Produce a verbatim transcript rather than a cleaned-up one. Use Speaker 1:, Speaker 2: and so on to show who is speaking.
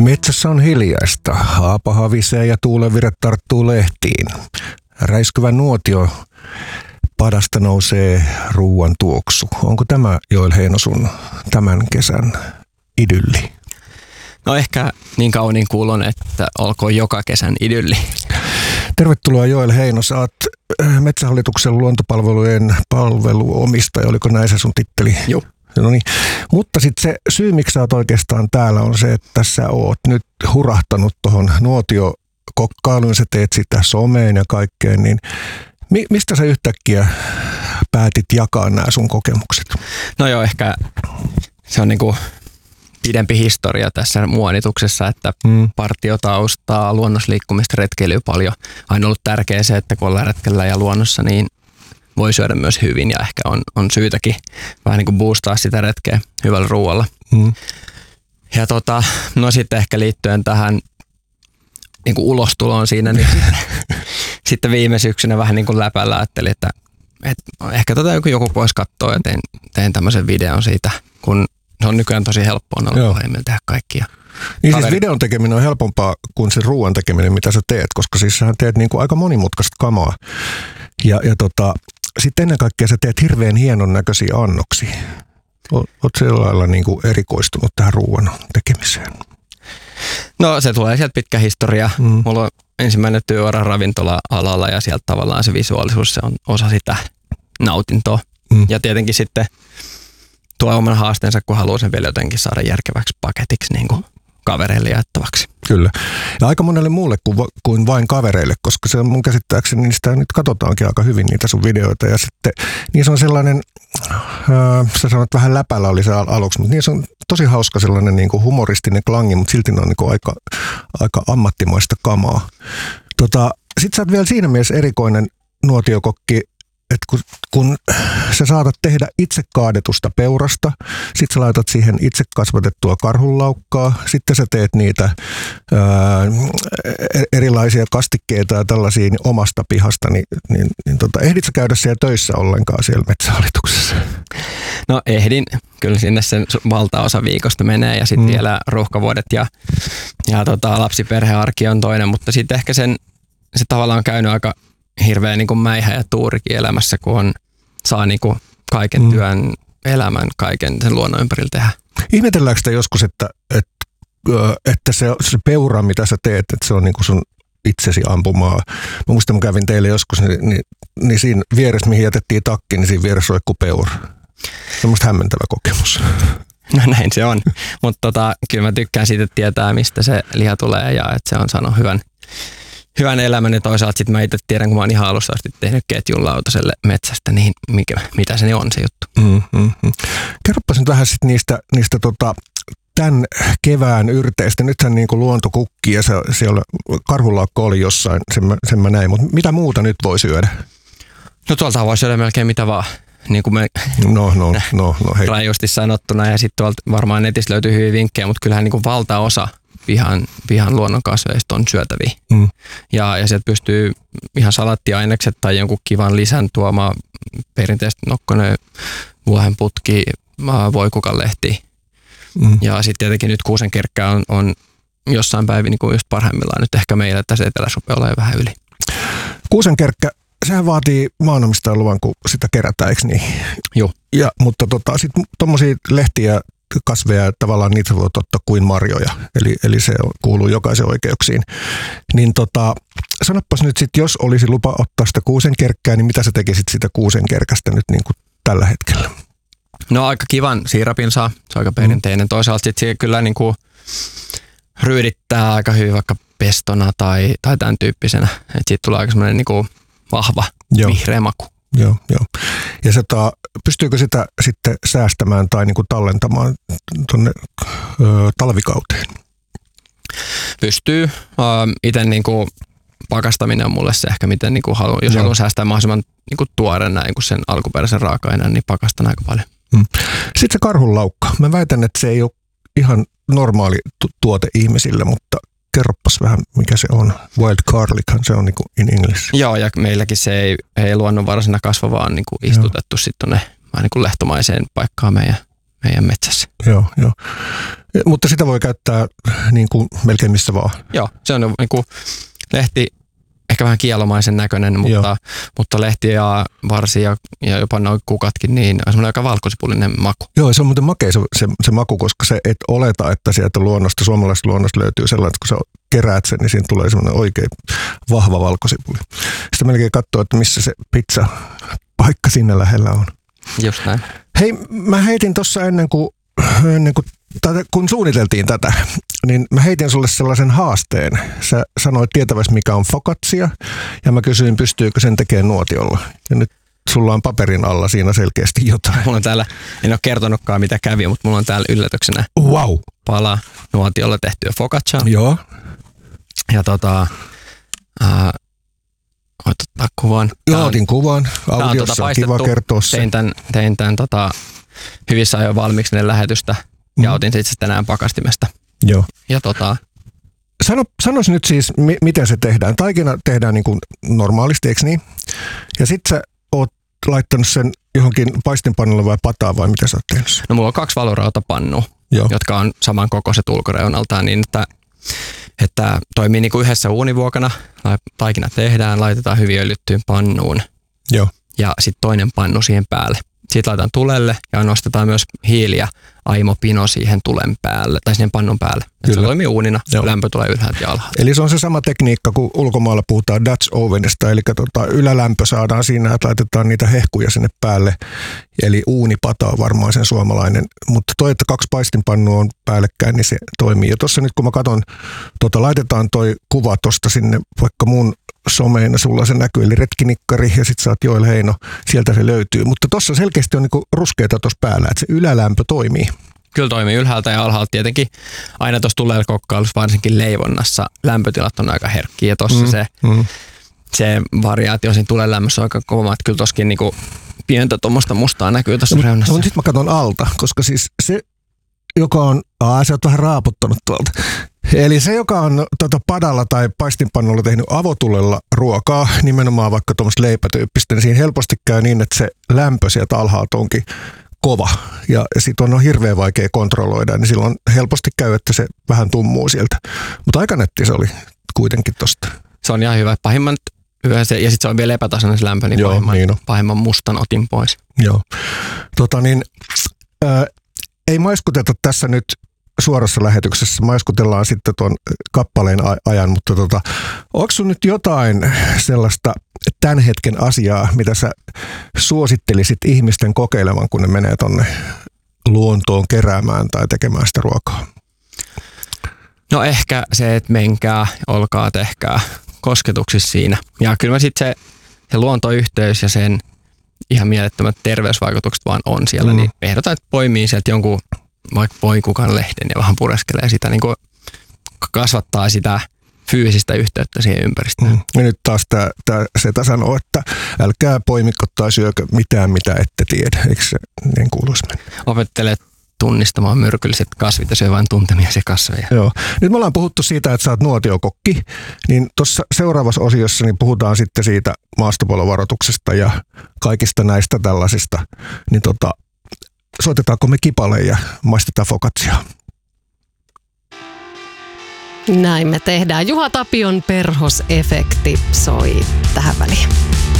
Speaker 1: Metsässä on hiljaista, haapa havisee ja tuulenvire tarttuu lehtiin. Räiskyvä nuotio padasta nousee ruuan tuoksu. Onko tämä, Joel Heino, sun tämän kesän idylli?
Speaker 2: No ehkä niin kauniin kuulon, että olkoon joka kesän idylli.
Speaker 1: Tervetuloa Joel Heino, sä oot Metsähallituksen luontopalvelujen palveluomistaja, oliko näin se sun titteli?
Speaker 2: Joo.
Speaker 1: No niin. Mutta sitten se syy, miksi sä oot oikeastaan täällä, on se, että sä oot nyt hurahtanut tuohon nuotiokokkailuun, sä teet sitä someen ja kaikkeen, niin mi- mistä sä yhtäkkiä päätit jakaa nämä sun kokemukset?
Speaker 2: No joo, ehkä se on niinku pidempi historia tässä muonituksessa, että mm. partiotaustaa, luonnosliikkumista, retkeilyä paljon. Aina ollut tärkeää se, että kun ollaan retkellä ja luonnossa, niin voi syödä myös hyvin ja ehkä on, on syytäkin vähän niin kuin boostaa sitä retkeä hyvällä ruoalla. Mm. Ja tota, no sitten ehkä liittyen tähän niin kuin ulostuloon siinä, niin sitten viime syksynä vähän niin kuin läpällä ajattelin, että, että ehkä tota joku, joku voisi katsoa ja tein, tein tämmöisen videon siitä, kun se on nykyään tosi helppoa noilla tehdä kaikkia.
Speaker 1: Niin siis videon tekeminen on helpompaa kuin se ruoan tekeminen, mitä sä teet, koska siis sähän teet niin kuin aika monimutkaista kamaa. Ja, ja tota, sitten ennen kaikkea sä teet hirveän hienon näköisiä annoksia. Oot sillä lailla niin kuin erikoistunut tähän ruoan tekemiseen?
Speaker 2: No se tulee sieltä pitkä historia. Mm. Mulla on ensimmäinen työura ravintola-alalla ja sieltä tavallaan se visuaalisuus se on osa sitä nautintoa. Mm. Ja tietenkin sitten tuo oman haasteensa, kun haluaa sen vielä jotenkin saada järkeväksi paketiksi niin kuin kavereille jaettavaksi. Kyllä.
Speaker 1: Ja aika monelle muulle kuin, kuin vain kavereille, koska se on mun käsittääkseni, niin sitä nyt katsotaankin aika hyvin niitä sun videoita. Ja sitten niissä on sellainen, äh, sä sanot vähän läpällä oli se aluksi, mutta niissä on tosi hauska sellainen niin kuin humoristinen klangi, mutta silti ne on niin kuin aika, aika ammattimaista kamaa. Tota, sitten sä oot vielä siinä mielessä erikoinen nuotiokokki, että kun, kun sä saatat tehdä itse kaadetusta peurasta, sit sä laitat siihen itse kasvatettua karhunlaukkaa, sitten sä teet niitä ää, erilaisia kastikkeita ja tällaisia niin omasta pihasta, niin, niin, niin tota, ehdit sä käydä siellä töissä ollenkaan siellä Metsähallituksessa?
Speaker 2: No ehdin, kyllä sinne sen valtaosa viikosta menee ja sitten mm. vielä ruuhkavuodet ja, ja tota, lapsiperhearki on toinen, mutta sitten ehkä sen, se tavallaan on käynyt aika hirveä niin kuin mäihä ja tuurikin elämässä, kun on, saa niin kuin kaiken mm. työn, elämän, kaiken sen luonnon ympärillä tehdä.
Speaker 1: Ihmetelläänkö sitä joskus, että, että, että se, se peura, mitä sä teet, että se on niin kuin sun itsesi ampumaa? Mä muistan, mä kävin teille joskus, niin, niin, niin siinä vieressä, mihin jätettiin takki, niin siinä vieressä roikkuu peura. Se on musta hämmentävä kokemus.
Speaker 2: No näin se on, mutta tota, kyllä mä tykkään siitä, että tietää, mistä se liha tulee ja että se on saanut hyvän Hyvän elämän ja toisaalta sitten mä itse tiedän, kun mä oon ihan alusta asti tehnyt ketjun lautaselle metsästä, niin mikä, mitä se on se juttu.
Speaker 1: Mm, mm, mm. Kerropas nyt vähän sit niistä, niistä tota, tämän kevään yrteistä. Nythän niin kuin luonto kukkii ja se, siellä karhunlaukko oli jossain, sen mä, sen mä näin, mutta mitä muuta nyt voi syödä?
Speaker 2: No tuolta voi syödä melkein mitä vaan. Niin kuin me
Speaker 1: no, no, no, no, hei.
Speaker 2: rajusti sanottuna ja sitten tuolta varmaan netistä löytyy hyviä vinkkejä, mutta kyllähän niin kuin valtaosa Pihan, pihan luonnonkasveista on syötäviä. Mm. Ja, ja sieltä pystyy ihan salattiainekset tai jonkun kivan lisän tuomaan perinteisesti nokkonen, vuohenputki, voikukanlehti. Mm. Ja sitten tietenkin nyt kuusenkerkkä on, on jossain päivin niin kuin just parhaimmillaan. Nyt ehkä meillä tässä etelässä rupeaa olla jo vähän yli.
Speaker 1: Kuusenkerkkä, sehän vaatii maanomistajan luvan, kun sitä kerätään, eikö niin?
Speaker 2: Joo.
Speaker 1: Ja, mutta tota, sitten tuommoisia lehtiä, kasveja, tavallaan niitä voi ottaa kuin marjoja, eli, eli se kuuluu jokaisen oikeuksiin. Niin tota, sanoppas nyt sitten, jos olisi lupa ottaa sitä kuusenkerkkää, niin mitä sä tekisit sitä kuusenkerkästä nyt niin kuin tällä hetkellä?
Speaker 2: No aika kivan siirapin saa, se on aika perinteinen. Mm. Toisaalta sitten se kyllä niin kuin ryydittää aika hyvin vaikka pestona tai, tai tämän tyyppisenä, että siitä tulee aika semmoinen niin kuin vahva, Joo. vihreä maku.
Speaker 1: Joo, joo. Ja se, ta, pystyykö sitä sitten säästämään tai niinku tallentamaan tuonne talvikauteen?
Speaker 2: Pystyy. Uh, itse niinku pakastaminen on mulle se ehkä, miten niinku halu, jos haluan säästää mahdollisimman niinku tuoreena niin kuin sen alkuperäisen raaka-aineen, niin pakastan aika paljon. Hmm.
Speaker 1: Sitten se karhunlaukka. Mä väitän, että se ei ole ihan normaali tu- tuote ihmisille, mutta kerroppas vähän, mikä se on. Wild garlichan se on niin kuin in English.
Speaker 2: Joo, ja meilläkin se ei, ei luonnonvaraisena kasva, vaan niin kuin istutettu sitten tuonne niin kuin lehtomaiseen paikkaan meidän, meidän metsässä.
Speaker 1: Joo, joo. Mutta sitä voi käyttää niin kuin melkein missä vaan.
Speaker 2: Joo, se on niin kuin lehti, ehkä vähän kielomaisen näköinen, mutta, mutta lehti ja varsi ja, ja jopa noin kukatkin, niin on semmoinen aika valkosipullinen maku.
Speaker 1: Joo, se on muuten makea se, se, se maku, koska se et oleta, että sieltä luonnosta, suomalaisesta luonnosta löytyy sellainen, että kun sä keräät sen, niin siinä tulee semmoinen oikein vahva valkosipuli. Sitten melkein katsoo, että missä se pizza paikka sinne lähellä on.
Speaker 2: Just näin.
Speaker 1: Hei, mä heitin tuossa ennen kuin, ennen kuin tätä, kun suunniteltiin tätä, niin mä heitin sulle sellaisen haasteen. Sä sanoit tietävästi, mikä on focaccia, ja mä kysyin, pystyykö sen tekemään nuotiolla. Ja nyt sulla on paperin alla siinä selkeästi jotain.
Speaker 2: Mulla on täällä, en ole kertonutkaan mitä kävi, mutta mulla on täällä yllätyksenä
Speaker 1: wow.
Speaker 2: pala nuotiolla tehtyä focaccia.
Speaker 1: Joo.
Speaker 2: Ja tota, äh, voit ottaa kuvan.
Speaker 1: Joo, otin kuvan. Audiossa
Speaker 2: tota
Speaker 1: on kiva kertoa se.
Speaker 2: Tein tämän, tein tämän tota, hyvissä ajoin valmiiksi ne lähetystä mm. ja otin sitten tänään pakastimesta.
Speaker 1: Joo.
Speaker 2: Ja tota,
Speaker 1: Sano, sanois nyt siis, mi- miten se tehdään. Taikina tehdään niin kuin normaalisti, eikö niin? Ja sit sä oot laittanut sen johonkin paistinpannulle vai pataan vai mitä sä oot tehnyt?
Speaker 2: No mulla on kaksi valurautapannua,
Speaker 1: Joo.
Speaker 2: jotka on samankokoiset ulkoreunaltaan niin, että, että toimii niin kuin yhdessä uunivuokana. Taikina tehdään, laitetaan hyvin öljyttyyn pannuun
Speaker 1: Joo.
Speaker 2: ja sitten toinen pannu siihen päälle. Sitten laitetaan tulelle ja nostetaan myös hiili ja aimopino siihen tulen päälle tai siihen pannun päälle. Se toimii uunina, Joo. lämpö tulee ylhäältä ja alhaalta.
Speaker 1: Eli se on se sama tekniikka, kun ulkomailla puhutaan Dutch ovenista, eli tota, ylälämpö saadaan siinä, että laitetaan niitä hehkuja sinne päälle. Eli uunipata on varmaan sen suomalainen, mutta toi, että kaksi paistinpannua on päällekkäin, niin se toimii. Ja tuossa nyt kun mä katson, tota, laitetaan toi kuva tosta sinne, vaikka mun someina sulla se näkyy, eli retkinikkari ja sit sä oot Joel Heino, sieltä se löytyy. Mutta tossa selkeästi on niinku ruskeata tuossa päällä, että se ylälämpö toimii.
Speaker 2: Kyllä toimii ylhäältä ja alhaalta tietenkin. Aina tuossa tulella kokkailussa, varsinkin leivonnassa, lämpötilat on aika herkkiä. Ja tuossa mm, se, mm. se variaatio siinä tulen lämmössä on aika kova, että kyllä tossakin niinku pientä tuommoista mustaa näkyy tuossa
Speaker 1: no,
Speaker 2: reunassa.
Speaker 1: Mutta sitten mä katson alta, koska siis se, joka on, aa sä oot vähän raaputtanut tuolta. Eli se, joka on tota, padalla tai paistinpannulla tehnyt avotulella ruokaa, nimenomaan vaikka tuommoista leipätyyppistä, niin siinä helposti käy niin, että se lämpö sieltä alhaalta onkin kova ja, ja sit on hirveän vaikea kontrolloida, niin silloin helposti käy, että se vähän tummuu sieltä. Mutta aika netti se oli kuitenkin tosta.
Speaker 2: Se on ihan hyvä. Pahimman yhdessä, ja sitten se on vielä epätasainen se lämpö, niin, Joo, pahimman, niin pahimman mustan otin pois.
Speaker 1: Joo. Tota niin, ää, ei maiskuteta tässä nyt suorassa lähetyksessä, maiskutellaan sitten tuon kappaleen ajan, mutta tota, onko sun nyt jotain sellaista tämän hetken asiaa, mitä sä suosittelisit ihmisten kokeilevan, kun ne menee tonne luontoon keräämään tai tekemään sitä ruokaa?
Speaker 2: No ehkä se, että menkää, olkaa, tehkää kosketuksissa siinä. Ja kyllä mä sitten se, se luontoyhteys ja sen ihan mielettömät terveysvaikutukset vaan on siellä, mm. niin ehdotan, että poimii sieltä jonkun vaikka voikukan lehden ja vähän pureskelee sitä, niin kuin kasvattaa sitä fyysistä yhteyttä siihen ympäristöön. Mm.
Speaker 1: Ja nyt taas tää, tää Seta sanoo, että älkää poimikko tai syökö mitään, mitä ette tiedä. Eikö se niin kuuluisi mennä?
Speaker 2: Opettele tunnistamaan myrkylliset kasvit ja syö vain tuntemiasi kasveja.
Speaker 1: Joo. Nyt me ollaan puhuttu siitä, että sä oot nuotiokokki, niin tuossa seuraavassa osiossa niin puhutaan sitten siitä maastopalovaroituksesta ja kaikista näistä tällaisista. Niin tota, soitetaanko me kipale ja maistetaan focacciaa?
Speaker 3: Näin me tehdään. Juha Tapion perhosefekti soi tähän väliin.